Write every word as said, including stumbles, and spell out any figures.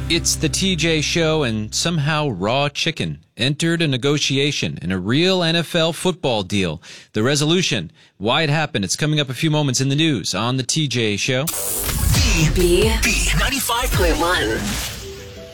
It's the T J Show, and somehow Raw Chicken entered a negotiation in a real N F L football deal. The resolution, why it happened, it's coming up a few moments in the news on the T J Show. B. B. B. ninety-five point one.